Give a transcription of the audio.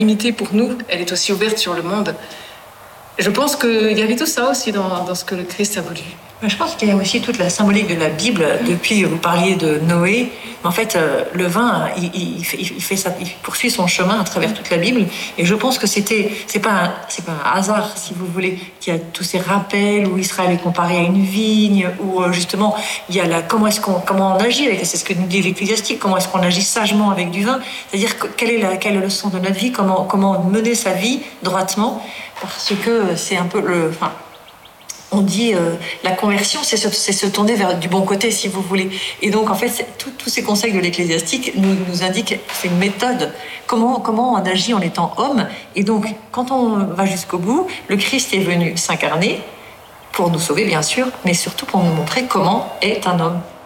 limitée pour nous, elle est aussi ouverte sur le monde. Je pense qu'il y avait tout ça aussi dans ce que le Christ a voulu. Je pense qu'il y a aussi toute la symbolique de la Bible. Depuis, vous parliez de Noé. En fait, le vin, il poursuit son chemin à travers toute la Bible. Et je pense que c'est pas un hasard, si vous voulez, qu'il y a tous ces rappels où Israël est comparé à une vigne, où justement il y a comment on agit avec. C'est ce que nous dit l'Ecclésiastique. Comment est-ce qu'on agit sagement avec du vin. C'est-à-dire quelle est la leçon de notre vie. Comment mener sa vie droitement. Parce que c'est un peu on dit la conversion, c'est se tourner vers du bon côté, si vous voulez. Et donc, en fait, tous ces conseils de l'Ecclésiastique nous indiquent, c'est une méthode, comment on agit en étant homme. Et donc, quand on va jusqu'au bout, le Christ est venu s'incarner pour nous sauver, bien sûr, mais surtout pour nous montrer comment est un homme.